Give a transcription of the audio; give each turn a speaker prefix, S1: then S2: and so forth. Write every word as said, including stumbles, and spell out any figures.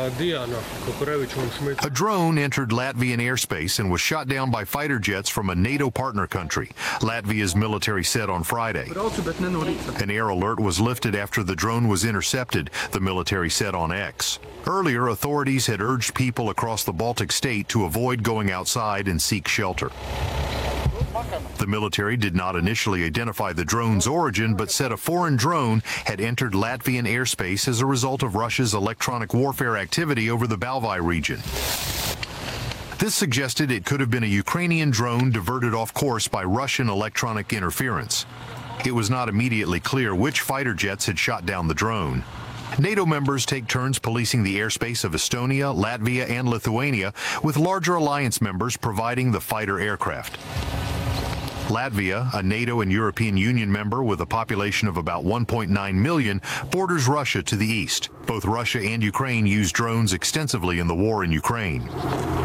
S1: A drone entered Latvian airspace and was shot down by fighter jets from a NATO partner country, Latvia's military said on Friday. An air alert was lifted after the drone was intercepted, the military said on X. Earlier, authorities had urged people across the Baltic state to avoid going outside and seek shelter. The military did not initially identify the drone's origin, but said a foreign drone had entered Latvian airspace as a result of Russia's electronic warfare activity over the Balvi region. This suggested it could have been a Ukrainian drone diverted off course by Russian electronic interference. It was not immediately clear which fighter jets had shot down the drone. NATO members take turns policing the airspace of Estonia, Latvia, and Lithuania, with larger alliance members providing the fighter aircraft. Latvia, a NATO and European Union member with a population of about one point nine million, borders Russia to the east. Both Russia and Ukraine use drones extensively in the war in Ukraine.